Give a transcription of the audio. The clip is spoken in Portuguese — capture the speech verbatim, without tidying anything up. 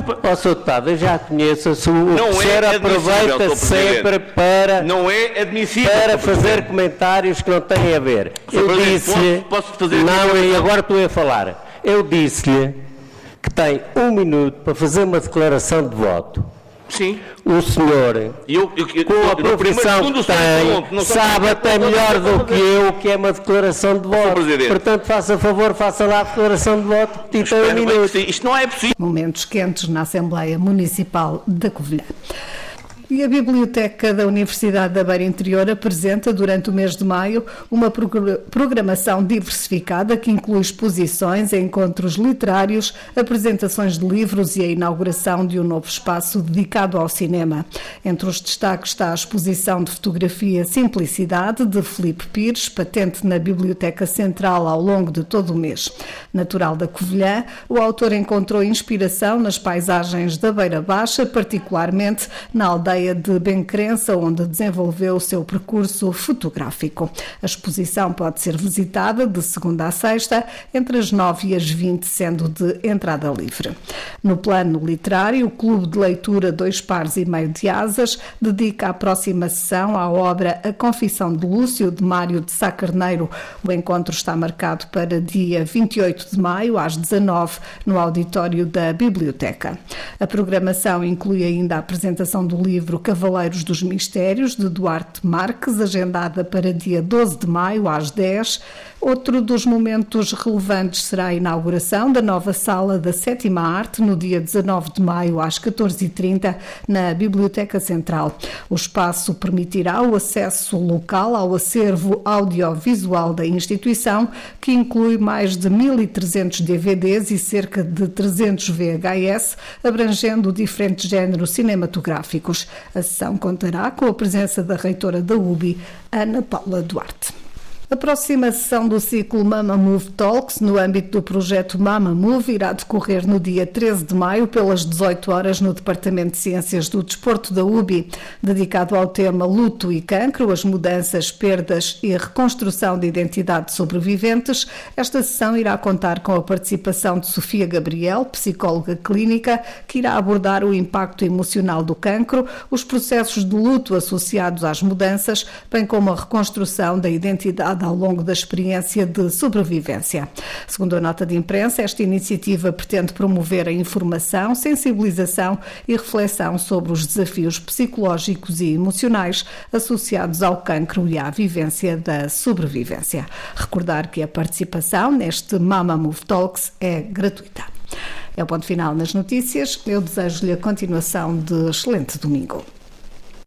desculpa. Ó, senhor Deputado, eu já conheço. O Não senhor é aproveita sempre para, não é admissível, para fazer comentários que não têm a ver. Eu disse-lhe... Posso, posso fazer... Não, e agora estou a falar. Eu disse-lhe que tem um minuto para fazer uma declaração de voto. Sim. O senhor, eu, eu, eu, com a profissão que tem, sabe até melhor do que eu o que é uma declaração de voto. Portanto, faça favor, faça lá a declaração de voto, que tem um minuto. Isto não é possível. Momentos quentes na Assembleia Municipal da Covilhã. E a Biblioteca da Universidade da Beira Interior apresenta, durante o mês de maio, uma programação diversificada que inclui exposições, encontros literários, apresentações de livros e a inauguração de um novo espaço dedicado ao cinema. Entre os destaques está a exposição de fotografia Simplicidade, de Filipe Pires, patente na Biblioteca Central ao longo de todo o mês. Natural da Covilhã, o autor encontrou inspiração nas paisagens da Beira Baixa, particularmente na aldeia de Bencrença, onde desenvolveu o seu percurso fotográfico. A exposição pode ser visitada de segunda a sexta, entre as nove e as vinte, sendo de entrada livre. No plano literário, o Clube de Leitura Dois Pares e Meio de Asas dedica a próxima sessão à obra A Confissão de Lúcio, de Mário de Sá Carneiro. O encontro está marcado para dia vinte e oito de maio, às dezanove, no auditório da Biblioteca. A programação inclui ainda a apresentação do livro Cavaleiros dos Mistérios, de Duarte Marques, agendada para dia doze de maio, às dez. Outro dos momentos relevantes será a inauguração da nova Sala da Sétima Arte, no dia dezanove de maio, às catorze e trinta, na Biblioteca Central. O espaço permitirá o acesso local ao acervo audiovisual da instituição, que inclui mais de mil e trezentos D V Ds e cerca de trezentos V H S, abrangendo diferentes géneros cinematográficos. A sessão contará com a presença da reitora da U B I, Ana Paula Duarte. A próxima sessão do ciclo Mama Move Talks, no âmbito do projeto Mama Move, irá decorrer no dia treze de maio, pelas dezoito horas, no Departamento de Ciências do Desporto da U B I, dedicado ao tema Luto e Cancro, as mudanças, perdas e reconstrução de identidade de sobreviventes. Esta sessão irá contar com a participação de Sofia Gabriel, psicóloga clínica, que irá abordar o impacto emocional do cancro, os processos de luto associados às mudanças, bem como a reconstrução da identidade ao longo da experiência de sobrevivência. Segundo a nota de imprensa, esta iniciativa pretende promover a informação, sensibilização e reflexão sobre os desafios psicológicos e emocionais associados ao cancro e à vivência da sobrevivência. Recordar que a participação neste Mama Move Talks é gratuita. É o ponto final nas notícias. Eu desejo-lhe a continuação de excelente domingo.